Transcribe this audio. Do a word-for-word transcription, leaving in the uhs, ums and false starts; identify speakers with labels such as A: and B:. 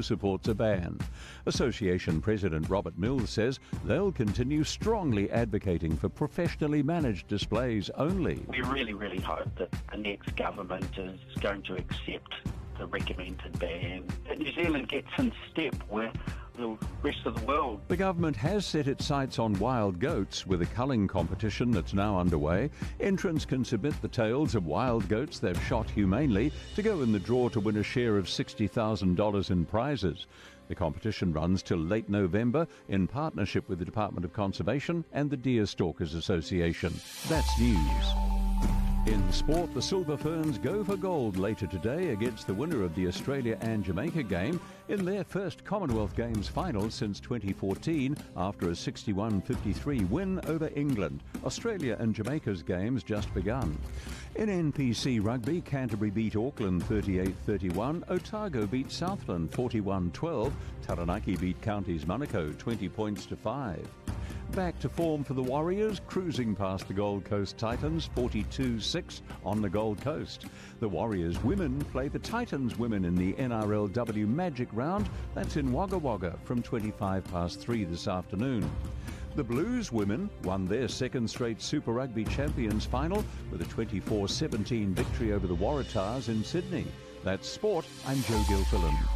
A: supports a ban. Association President Robert Mills says they'll continue strongly advocating for professionally managed displays only.
B: We really, really hope that the next government is going to accept the recommended ban, that New Zealand gets in step with the rest of the world.
A: The government has set its sights on wild goats with a culling competition that's now underway. Entrants can submit the tails of wild goats they've shot humanely to go in the draw to win a share of sixty thousand dollars in prizes. The competition runs till late November in partnership with the Department of Conservation and the Deer Stalkers Association. That's news. In sport, the Silver Ferns go for gold later today against the winner of the Australia and Jamaica game in their first Commonwealth Games final since twenty fourteen after a sixty-one fifty-three win over England. Australia and Jamaica's game's just begun. In N P C rugby, Canterbury beat Auckland thirty-eight thirty-one, Otago beat Southland forty-one twelve, Taranaki beat Counties Monaco twenty points to five. Back to form for the Warriors, cruising past the Gold Coast Titans forty-two six on the Gold Coast. The Warriors women play the Titans women in the N R L W Magic Round. That's in Wagga Wagga from twenty-five past three this afternoon. The Blues women won their second straight Super Rugby Champions final with a twenty-four seventeen victory over the Waratahs in Sydney. That's sport. I'm Joe Gilfillan.